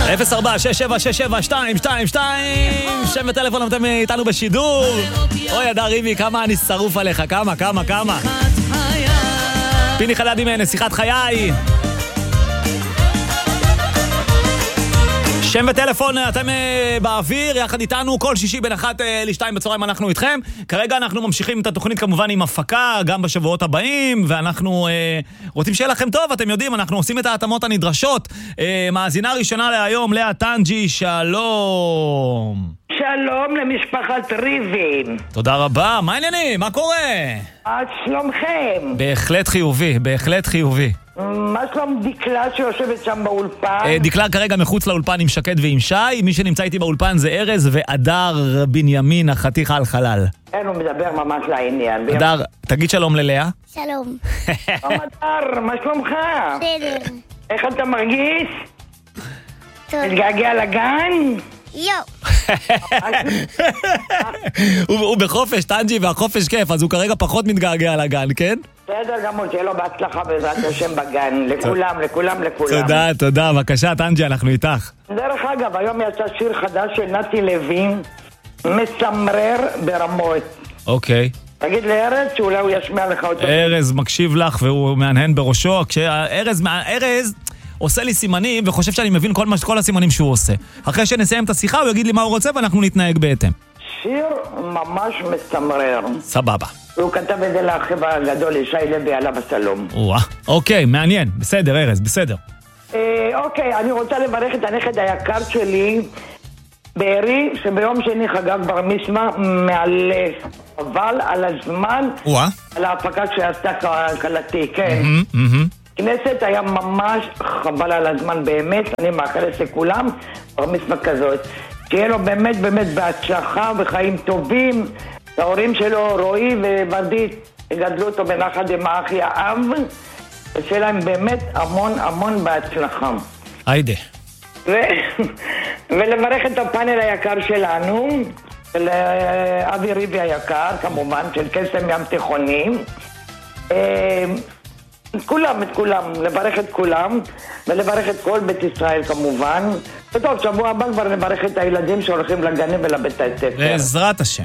04-6767-222 שם וטלפון, אתם איתנו בשידור. אוי, אדר ריבי, כמה אני שרוף עליך, כמה פיני חדד עם נסיכת חיי. שם וטלפון, אתם באוויר, יחד איתנו, כל שישי בין 1 ל-2 בצהריים אנחנו איתכם. כרגע אנחנו ממשיכים את התוכנית כמובן עם הפקה, גם בשבועות הבאים, ואנחנו רוצים שיהיה לכם טוב, אתם יודעים, אנחנו עושים את ההתאמות הנדרשות. מאזינה ראשונה להיום, לאה טנג'י, שלום. שלום למשפחת ריבים. תודה רבה, מה העניינים? מה קורה? מה שלומכם? בהחלט חיובי, בהחלט חיובי. מה שלום דקלה שיושבת שם באולפן? דקלה כרגע מחוץ לאולפן עם שקד ועם שי. מי שנמצא איתי באולפן זה ארז ואדר בנימין, החתיך על חלל. כן, הוא מדבר ממש לעניין. אדר, תגיד שלום ללאה. שלום. שלום אדר, מה שלומך? בסדר. איך אתה מרגיש? טוב. מתגעגע לגן? יו. הוא בחופש, טנג'י, והחופש כיף, אז הוא כרגע פחות מתגעגע לגן, כן? בסדר גמור, שיהיה לו בהצלחה בעזרת השם בגן. לכולם. תודה, בבקשה טנג'י, אנחנו איתך. דרך אגב, היום יצא שיר חדש של נתי לוין, מסמרר ברמות. אוקיי. תגיד לארז שאולי הוא ישמיע לך אותו. ארז מקשיב לך והוא מהנהן בראשו. ארז עושה לי סימנים וחושב שאני מבין כל הסימנים שהוא עושה. אחרי שנסיים את השיחה הוא יגיד לי מה הוא רוצה ואנחנו נתנהג בהתאם. שיר ממש מסמרר. סבבה. הוא כתב את זה לאחיו הגדול, ישי לוי, עליו השלום. אוקיי, מעניין. בסדר, ארז, בסדר. אוקיי, אני רוצה לברך את הנכד היקר שלי, בארי, שביום שני חגג בר מצווה מאלף. אבל על הזמן, על ההפקה שעשתה קלטי, כן. כנסת היה ממש חבל על הזמן באמת, אני מאחלת לכולם בר מצווה כזאת. שיהיה לו באמת בהצלחה וחיים טובים. ההורים שלו, רועי וורדית, גדלו אותו בנחת דמאחי האב, ושיהיה להם באמת המון בהצלחה. היידה. ולברך את הפאנל היקר שלנו, של אבי ריבי היקר, כמובן, של קסם ים תיכונים. את כולם, לברך את כולם, ולברך את כל בית ישראל כמובן. וטוב, שבוע הבא כבר נברך את הילדים שהולכים לגנים ולבית הספר. בעזרת השם.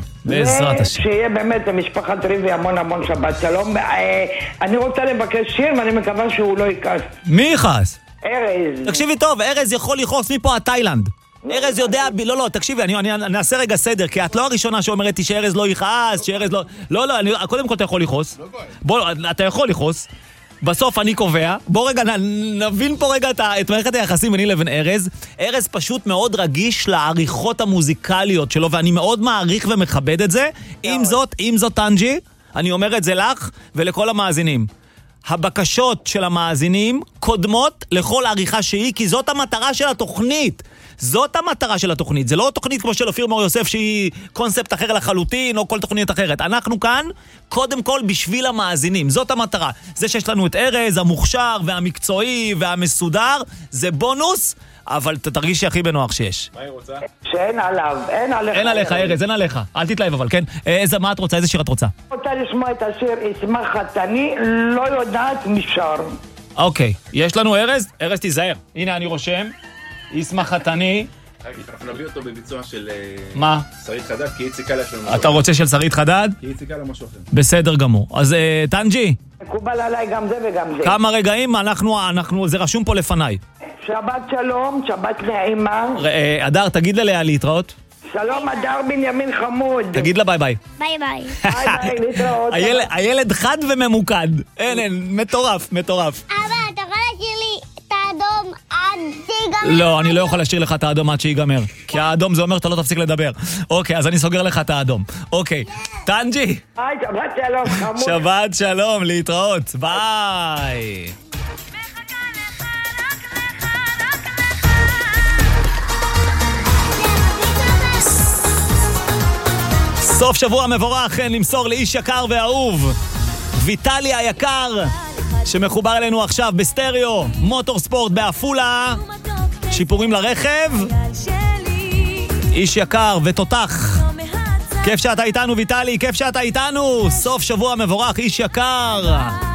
ושיהיה באמת למשפחת ריבי המון שבת שלום. אני רוצה לבקש שיר ואני מקווה שהוא לא יכעס. מי יכעס? ארז. תקשיבי טוב, ארז יכול לכעוס מפה התאילנד. ארז יודע, לא, תקשיבי, אני נעשה רגע סדר, כי את לא הראשונה שאומרת לי שארז לא יכעס, שארז לא... לא, קודם כל אתה יכול לכעוס. בוא, אתה יכול לכעוס. בסוף אני קובע, בוא רגע נבין פה רגע את מערכת היחסים ביני לבין ארז. ארז פשוט מאוד רגיש לעריכות המוזיקליות שלו, ואני מאוד מעריך ומכבד את זה. עם זאת טנג'י, אני אומר את זה לך ולכל המאזינים. הבקשות של המאזינים קודמות לכל עריכה שהיא, כי זאת המטרה של התוכנית. זאת המטרה של התוכנית. זה לא תוכנית כמו של אופיר מור יוסף שהיא קונספט אחר לחלוטין או כל תוכנית אחרת. אנחנו כאן קודם כל בשביל המאזינים. זאת המטרה. זה שיש לנו את ארז, המוכשר והמקצועי והמסודר, זה בונוס, אבל תרגישי הכי בנוח שיש. מה היא רוצה? שאין עליו, אין עליך. אין עליך ארז, אין עליך. אל תתלהב אבל, כן? מה את רוצה? איזה שיר את רוצה? אני רוצה לשמוע את השיר ישמח חתני, לא יודעת משאר. אוקיי, יש לנו ארז? ארז תיזהר. הנה אני רושם. ישמח חתני. אנחנו נביא אותו בביצוע של... מה? שרית חדד, כי איציק קלה יש לנו... אתה רוצה של שרית חדד? כי איציק קלה משהו אחר. בסדר גמור. אז טנג'י. מקובל עליי גם זה וגם זה. כמה רגעים אנחנו, זה רשום פה לפניי. שבת שלום, שבת נעימה. אדר, תגיד ללאה להתראות. שלום אדר בנימין חמוד. תגיד לה ביי ביי. ביי ביי. ביי, להתראות. הילד חד וממוקד. אין, מטורף. אבא, אתה יכול להשאיר לי את האדום עד שיגמר? לא, אני לא יכול להשאיר לך את האדום עד שיגמר. כי האדום זה אומר שאתה לא תפסיק לדבר. אוקיי, אז אני סוגר לך את האדום. אוקיי, טנג'י. היי, שבת שלום חמוד. שבת שלום, להתראות. ביי. סוף שבוע מבורך, נמסור לאיש יקר ואהוב, ויטלי היקר, שמחובר אלינו עכשיו בסטריאו, מוטור ספורט באפולה, שיפורים לרכב, איש יקר ותותח. כיף שאתה איתנו ויטלי, כיף שאתה איתנו, סוף שבוע מבורך, איש יקר.